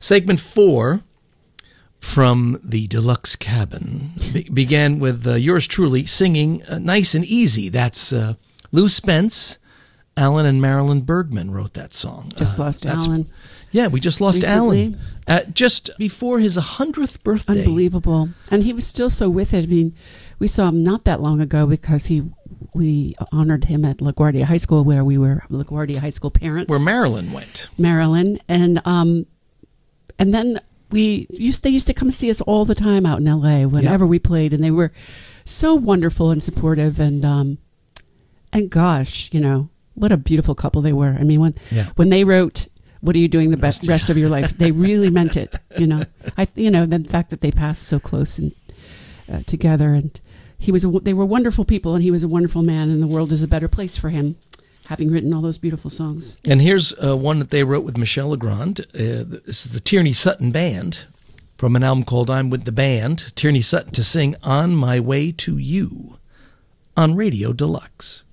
Segment 4 from the Deluxe Cabin began with yours truly singing Nice and Easy. That's Lou Spence. Alan and Marilyn Bergman wrote that song. Just lost Alan. Yeah, we just lost recently. Alan. Just before his 100th birthday. Unbelievable. And he was still so with it. I mean, we saw him not that long ago because we honored him at LaGuardia High School, where we were LaGuardia High School parents. Where Marilyn went. Marilyn. And then they used to come see us all the time out in L.A. whenever we played, and they were so wonderful and supportive, and gosh, you know, what a beautiful couple they were. I mean, when they wrote "What Are You Doing the rest of Your Life," they really meant it. You know, the fact that they passed so close and together, and they were wonderful people, and he was a wonderful man, and the world is a better place for him, having written all those beautiful songs. And here's one that they wrote with Michel Legrand. This is the Tierney Sutton Band from an album called I'm With the Band. Tierney Sutton to sing On My Way to You on Radio Deluxe.